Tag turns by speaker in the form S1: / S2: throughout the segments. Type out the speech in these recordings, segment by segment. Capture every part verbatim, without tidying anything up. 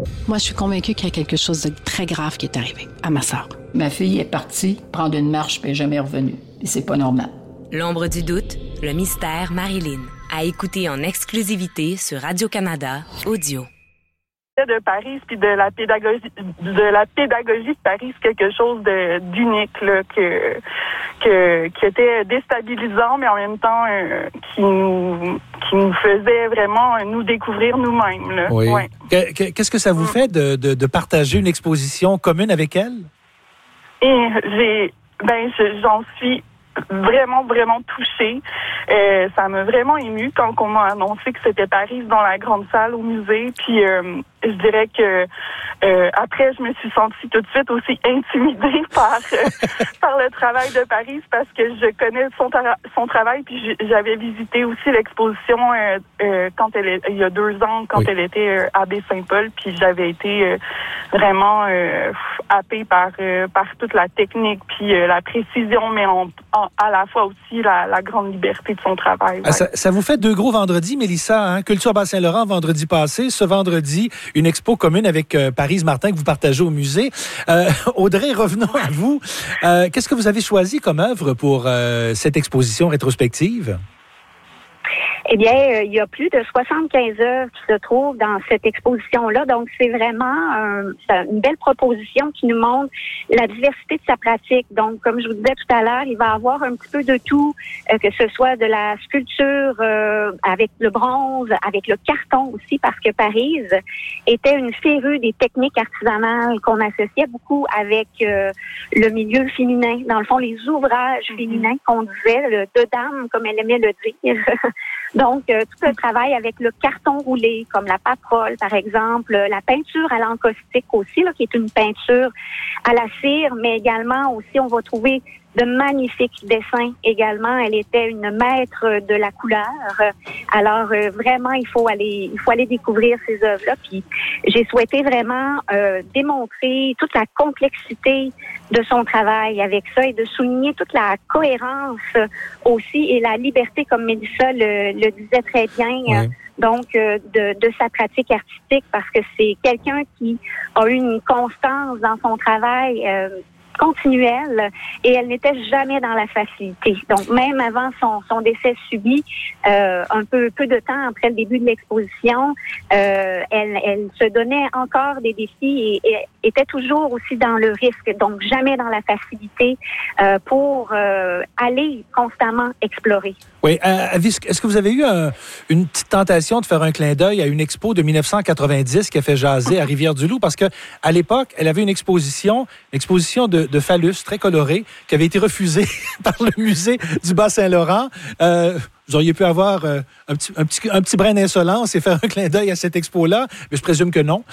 S1: Moi, je suis convaincue qu'il y a quelque chose de très grave qui est arrivé à ma sœur.
S2: Ma fille est partie prendre une marche puis elle n'est jamais revenue. Et c'est pas normal.
S3: L'ombre du doute, le mystère Marilyn. À écouter en exclusivité sur Radio-Canada Audio.
S4: De Paris puis de la pédagogie de la pédagogie de Paris, c'est quelque chose de d'unique là, que que qui était déstabilisant, mais en même temps euh, qui nous qui nous faisait vraiment euh, nous découvrir nous-mêmes là.
S5: Oui.
S4: Ouais.
S5: Qu'est-ce que ça vous fait de, de de partager une exposition commune avec elle?
S4: Et j'ai ben je, j'en suis vraiment, vraiment touchée. Euh, ça m'a vraiment émue quand on m'a annoncé que c'était Paris dans la grande salle au musée. Puis euh, je dirais que euh, après, je me suis sentie tout de suite aussi intimidée par euh, par le travail de Paris parce que je connais son, tra- son travail. Puis j'avais visité aussi l'exposition euh, euh, quand elle est, il y a deux ans, quand oui. elle était euh, à Baie-Saint-Paul. Puis j'avais été euh, vraiment euh, happée par euh, par toute la technique puis euh, la précision, mais en, en à la fois aussi la, la grande liberté de son travail. Ouais.
S5: Ah, ça, ça vous fait deux gros vendredis, Mélissa, hein? Culture Bas-Saint-Laurent vendredi passé, ce vendredi, une expo commune avec euh, Parise Martin que vous partagez au musée. Euh, Audrey, revenons à vous. Euh, qu'est-ce que vous avez choisi comme œuvre pour euh, cette exposition rétrospective?
S6: Eh bien, euh, il y a plus de soixante-quinze œuvres qui se trouvent dans cette exposition-là. Donc, c'est vraiment euh, une belle proposition qui nous montre la diversité de sa pratique. Donc, comme je vous disais tout à l'heure, il va avoir un petit peu de tout, euh, que ce soit de la sculpture euh, avec le bronze, avec le carton aussi, parce que Parise était une férue des techniques artisanales qu'on associait beaucoup avec euh, le milieu féminin. Dans le fond, les ouvrages féminins qu'on disait, le de dame, comme elle aimait le dire. Donc, euh, tout le travail avec le carton roulé, comme la paperole, par exemple, la peinture à l'encaustique aussi, là, qui est une peinture à la cire, mais également aussi, on va trouver de magnifiques dessins également. Elle était une maître de la couleur. Alors, euh, vraiment, il faut aller, il faut aller découvrir ces œuvres-là. Puis, j'ai souhaité vraiment euh, démontrer toute la complexité de son travail avec ça et de souligner toute la cohérence aussi et la liberté, comme Mélissa le, le disait très bien.
S5: Ouais.
S6: Donc, euh, de, de sa pratique artistique, parce que c'est quelqu'un qui a eu une constance dans son travail euh, continuelle et elle n'était jamais dans la facilité. Donc, même avant son, son décès subi, euh, un peu peu de temps après le début de l'exposition, euh, elle, elle se donnait encore des défis et, et était toujours aussi dans le risque, donc jamais dans la facilité euh, pour euh, aller constamment explorer.
S5: Oui. Euh, est-ce que vous avez eu un, une petite tentation de faire un clin d'œil à une expo de dix-neuf cent quatre-vingt-dix qui a fait jaser à Rivière-du-Loup? Parce que à l'époque, elle avait une exposition, une exposition de, de phallus très colorée qui avait été refusée par le musée du Bas-Saint-Laurent. Euh, vous auriez pu avoir euh, un, petit, un, petit, un petit brin d'insolence et faire un clin d'œil à cette expo-là, mais je présume que non.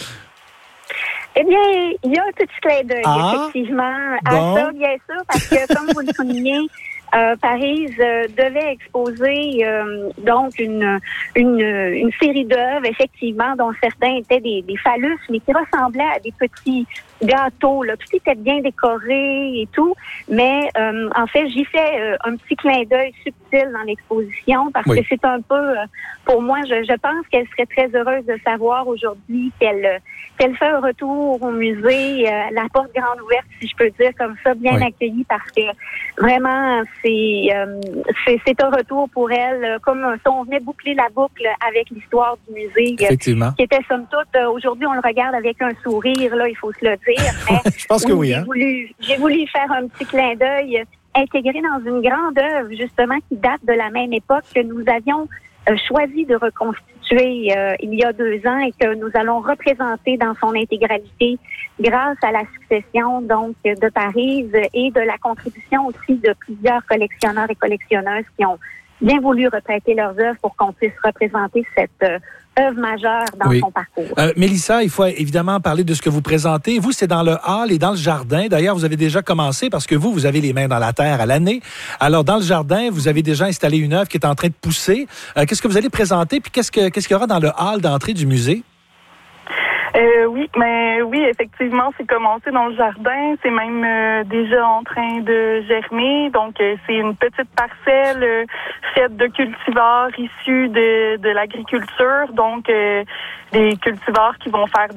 S6: Eh bien, il y a un petit clin d'œil,
S5: ah,
S6: effectivement,
S5: bon.
S6: à ça, bien sûr, parce que, comme vous le soulignez, Euh, Parise euh, devait exposer euh, donc une, une une série d'œuvres, effectivement, dont certains étaient des, des phallus, mais qui ressemblaient à des petits gâteaux, là. Tout était bien décoré et tout, mais euh, en fait, j'y fais euh, un petit clin d'œil subtil dans l'exposition parce oui. que c'est un peu, euh, pour moi, je, je pense qu'elle serait très heureuse de savoir aujourd'hui qu'elle qu'elle fait un retour au musée, euh, la porte grande ouverte, si je peux dire comme ça, bien oui. accueillie, parce que vraiment, c'est, euh, c'est c'est un retour pour elle, comme si on venait boucler la boucle avec l'histoire du musée,
S5: Effectivement.
S6: Euh, qui était somme toute, euh, aujourd'hui on le regarde avec un sourire, là, il faut se le dire. Mais
S5: je pense que oui.
S6: J'ai,
S5: hein?
S6: voulu, j'ai voulu faire un petit clin d'œil intégré dans une grande œuvre, justement, qui date de la même époque que nous avions euh, choisi de reconstituer euh, il y a deux ans et que nous allons représenter dans son intégralité grâce à la succession donc de Parise et de la contribution aussi de plusieurs collectionneurs et collectionneuses qui ont bien voulu reprêter leurs œuvres pour qu'on puisse représenter cette euh, œuvre majeure dans oui. son parcours.
S5: Euh, Mélissa, il faut évidemment parler de ce que vous présentez. Vous, c'est dans le hall et dans le jardin. D'ailleurs, vous avez déjà commencé parce que vous, vous avez les mains dans la terre à l'année. Alors, dans le jardin, vous avez déjà installé une œuvre qui est en train de pousser. Euh, qu'est-ce que vous allez présenter? Puis qu'est-ce, que, qu'est-ce qu'il y aura dans le hall d'entrée du musée?
S4: Euh, oui, mais oui, effectivement, c'est commencé dans le jardin. C'est même euh, déjà en train de germer. Donc, euh, c'est une petite parcelle euh, faite de cultivars issus de, de l'agriculture. Donc, euh, des cultivars qui vont faire